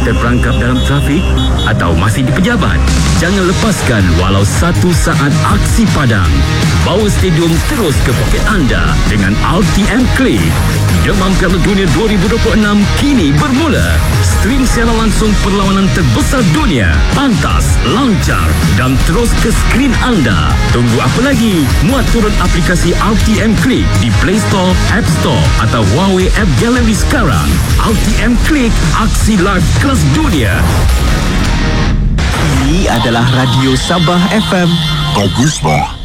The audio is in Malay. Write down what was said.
terperangkap dalam trafik atau masih di pejabat? Jangan lepaskan walau 1 saat aksi padang. Bawa stadium terus ke poket anda dengan RTM Click. Demam Piala Dunia 2026 kini bermula. Stream siaran langsung perlawanan terbesar dunia. Pantas, lancar dan terus ke skrin anda. Tunggu apa lagi? Muat turun aplikasi RTM Click di Play Store, App Store atau Huawei App Gallery sekarang. RTM Click, aksi live kelas dunia. Ini adalah Radio Sabah FM. Bagus, Bah.